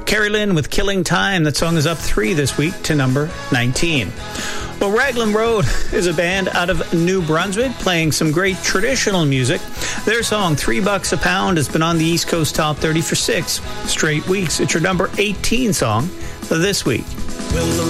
Carrie Lynn with Killing Time. That song is up 3 this week to number 19. Well, Raglan Road is a band out of New Brunswick playing some great traditional music. Their song, $3 a Pound, has been on the East Coast Top 30 for 6 straight weeks. It's your number 18 song this week.